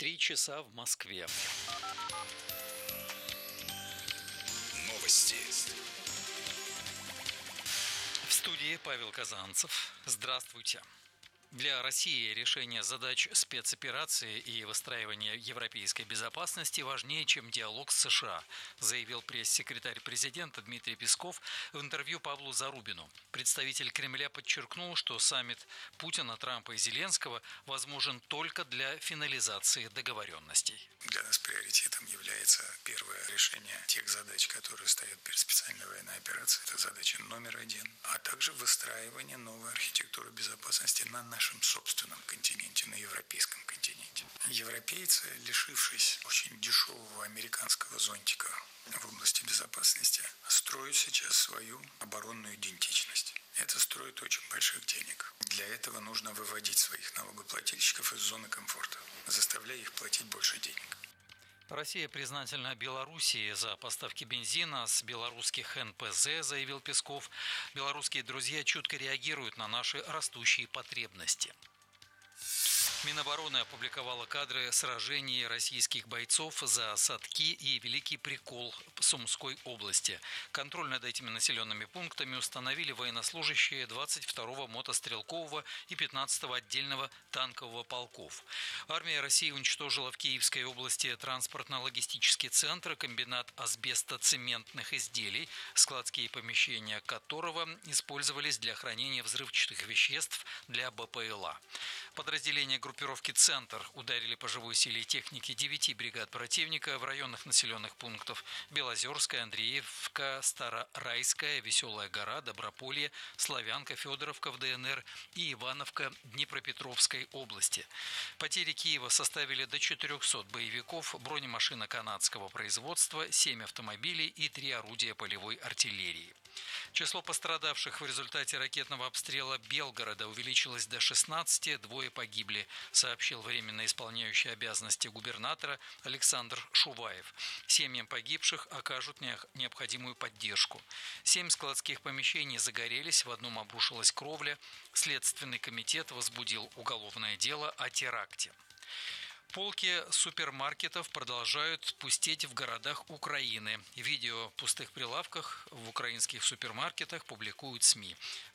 3 часа в Москве. Новости. В студии Павел Казанцев. Здравствуйте. Для России решение задач спецоперации и выстраивание европейской безопасности важнее, чем диалог с США, заявил пресс-секретарь президента Дмитрий Песков в интервью Павлу Зарубину. Представитель Кремля подчеркнул, что саммит Путина, Трампа и Зеленского возможен только для финализации договоренностей. Для нас приоритетом является первое решение тех задач, которые стоят перед специальной военной операцией. Это задача номер один. А также выстраивание новой архитектуры безопасности на нашем собственном континенте, на европейском континенте. Европейцы, лишившись очень дешевого американского зонтика в области безопасности, строят сейчас свою оборонную идентичность. Это стоит очень больших денег. Для этого нужно выводить своих налогоплательщиков из зоны комфорта, заставляя их платить больше денег. Россия признательна Белоруссии за поставки бензина с белорусских НПЗ, заявил Песков. Белорусские друзья чутко реагируют на наши растущие потребности. Минобороны опубликовала кадры сражений российских бойцов за Садки и Великий Прикол Сумской области. Контроль над этими населенными пунктами установили военнослужащие 22-го мотострелкового и 15-го отдельного танкового полков. Армия России уничтожила в Киевской области транспортно-логистический центр, комбинат асбестоцементных изделий, складские помещения которого использовались для хранения взрывчатых веществ для БПЛА. Подразделения группировки «Центр» ударили по живой силе и технике 9 бригад противника в районах населенных пунктов Белозерская, Андреевка, Старорайская, Веселая гора, Доброполье, Славянка, Федоровка в ДНР и Ивановка Днепропетровской области. Потери Киева составили до 400 боевиков, бронемашина канадского производства, 7 автомобилей и 3 орудия полевой артиллерии. Число пострадавших в результате ракетного обстрела Белгорода увеличилось до 16, двое погибли, сообщил временно исполняющий обязанности губернатора Александр Шуваев. Семьям погибших окажут необходимую поддержку. 7 складских помещений загорелись, в одном обрушилась кровля. Следственный комитет возбудил уголовное дело о теракте. Полки супермаркетов продолжают пустеть в городах Украины. Видео пустых прилавках в украинских супермаркетах публикуют СМИ.